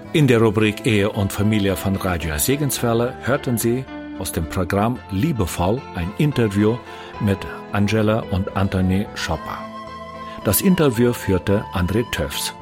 In der Rubrik Ehe und Familie von Radio Segenswelle hörten Sie aus dem Programm Liebevoll ein Interview mit Angela und Anthony Schopper. Das Interview führte André Töfs.